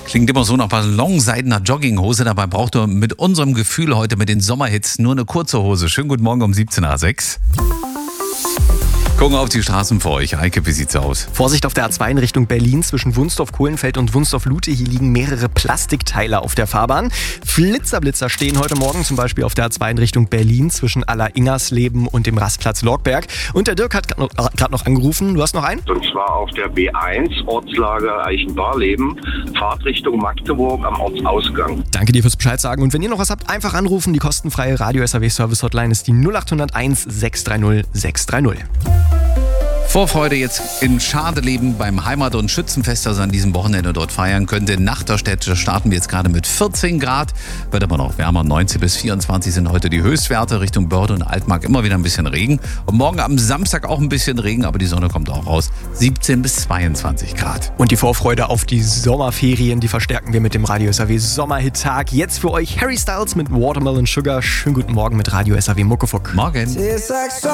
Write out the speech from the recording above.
Klingt immer so nach ballonseidener Jogginghose. Dabei braucht ihr mit unserem Gefühl heute mit den Sommerhits nur eine kurze Hose. Schönen guten Morgen um 17:06 Uhr. Gucken auf die Straßen vor euch. Eike, wie sieht's aus? Vorsicht auf der A2 in Richtung Berlin zwischen Wunsdorf-Kohlenfeld und Wunsdorf-Lute. Hier liegen mehrere Plastikteile auf der Fahrbahn. Flitzer stehen heute Morgen zum Beispiel auf der A2 in Richtung Berlin zwischen Aller-Ingersleben und dem Rastplatz Lorgberg. Und der Dirk hat gerade noch angerufen. Du hast noch einen? Und zwar auf der B1, Ortslage Eichenbarleben, Fahrtrichtung Magdeburg am Ortsausgang. Danke dir fürs Bescheid sagen. Und wenn ihr noch was habt, einfach anrufen. Die kostenfreie Radio-SAW-Service-Hotline ist die 0801 630 630. Vorfreude jetzt in Schadeleben beim Heimat- und Schützenfest, das an diesem Wochenende dort feiern könnte. In Nachterstedt starten wir jetzt gerade mit 14 Grad. Wird aber noch wärmer. 19 bis 24 sind heute die Höchstwerte. Richtung Börde und Altmark immer wieder ein bisschen Regen. Und morgen am Samstag auch ein bisschen Regen, aber die Sonne kommt auch raus. 17 bis 22 Grad. Und die Vorfreude auf die Sommerferien, die verstärken wir mit dem Radio SAW Sommerhit-Tag. Jetzt für euch Harry Styles mit Watermelon Sugar. Schönen guten Morgen mit Radio SAW Muckefuck. Morgen.